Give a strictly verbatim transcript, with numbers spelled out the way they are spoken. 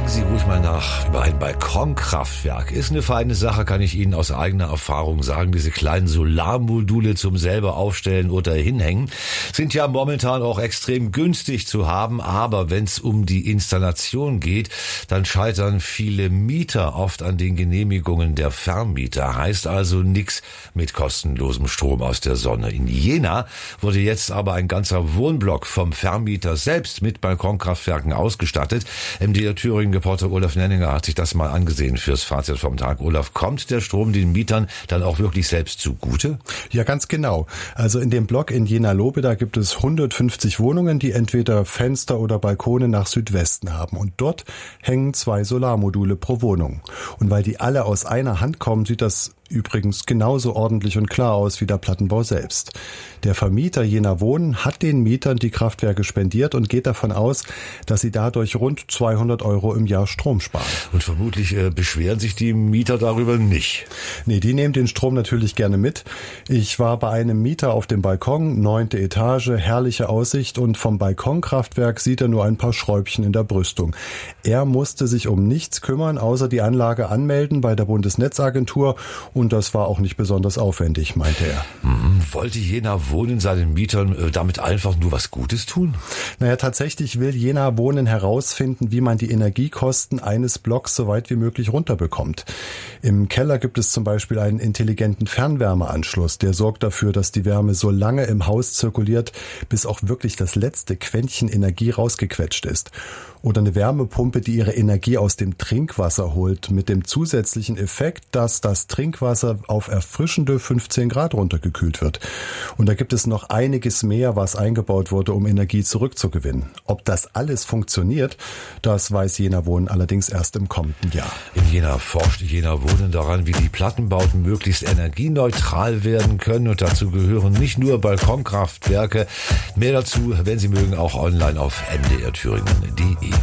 Denken Sie ruhig mal nach über ein Balkonkraftwerk. Ist eine feine Sache, kann ich Ihnen aus eigener Erfahrung sagen. Diese kleinen Solarmodule zum selber aufstellen oder hinhängen sind ja momentan auch extrem günstig zu haben. Aber wenn es um die Installation geht, dann scheitern viele Mieter oft an den Genehmigungen der Vermieter. Heißt also nichts mit kostenlosem Strom aus der Sonne. In Jena wurde jetzt aber ein ganzer Wohnblock vom Vermieter selbst mit Balkonkraftwerken ausgestattet. M D R Thüringen-Reporter Olaf Nenninger hat sich das mal angesehen fürs Fazit vom Tag. Olaf, kommt der Strom den Mietern dann auch wirklich selbst zugute? Ja, ganz genau. Also in dem Block in Jena-Lobeda gibt es hundertfünfzig Wohnungen, die entweder Fenster oder Balkone nach Südwesten haben. Und dort hängen zwei Solarmodule pro Wohnung. Und weil die alle aus einer Hand kommen, sieht das übrigens genauso ordentlich und klar aus wie der Plattenbau selbst. Der Vermieter Jena Wohnen hat den Mietern die Kraftwerke spendiert und geht davon aus, dass sie dadurch rund zweihundert Euro im Jahr Strom sparen. Und vermutlich äh, beschweren sich die Mieter darüber nicht. Nee, die nehmen den Strom natürlich gerne mit. Ich war bei einem Mieter auf dem Balkon, neunte Etage, herrliche Aussicht, und vom Balkonkraftwerk sieht er nur ein paar Schräubchen in der Brüstung. Er musste sich um nichts kümmern, außer die Anlage anmelden bei der Bundesnetzagentur, und das war auch nicht besonders aufwendig, meinte er. Hm, wollte Jena Wohnen seinen Mietern äh, damit einfach nur was Gutes tun? Naja, tatsächlich will Jena Wohnen herausfinden, wie man die Energiekosten eines Blocks so weit wie möglich runterbekommt. Im Keller gibt es zum Beispiel einen intelligenten Fernwärmeanschluss, der sorgt dafür, dass die Wärme so lange im Haus zirkuliert, bis auch wirklich das letzte Quäntchen Energie rausgequetscht ist. Oder eine Wärmepumpe, die ihre Energie aus dem Trinkwasser holt, mit dem zusätzlichen Effekt, dass das Trinkwasser auf erfrischende fünfzehn Grad runtergekühlt wird. Und da gibt es noch einiges mehr, was eingebaut wurde, um Energie zurückzugewinnen. Ob das alles funktioniert, das weiß Jena Wohnen allerdings erst im kommenden Jahr. In Jena forscht Jena Wohnen daran, wie die Plattenbauten möglichst energieneutral werden können. Und dazu gehören nicht nur Balkonkraftwerke. Mehr dazu, wenn Sie mögen, auch online auf m d r thüringen punkt d e.